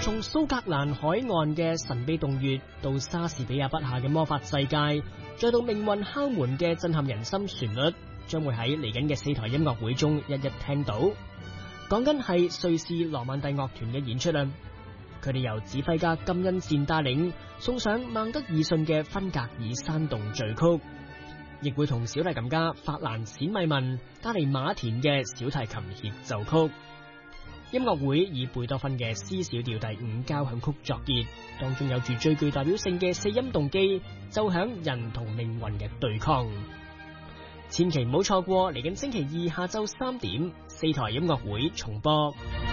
從蘇格蘭海岸嘅神秘洞穴，到莎士比亞筆下嘅魔法世界，再到命運敲門嘅震撼人心旋律，將會喺嚟緊嘅4台音樂會中一一聽到。講緊係瑞士羅曼蒂樂團嘅演出啦，佢哋由指揮家金恩善帶領，送上孟德爾遜嘅芬格爾山洞序曲，亦會同小提琴家法蘭冼米文帶嚟馬田嘅小提琴協奏曲。音樂會以貝多芬嘅 C 小調第5交響曲作結，當中有住最具代表性嘅4音動機，奏響人同命運嘅對抗。千祈唔好錯過嚟緊星期二下晝3點4台音樂會重播。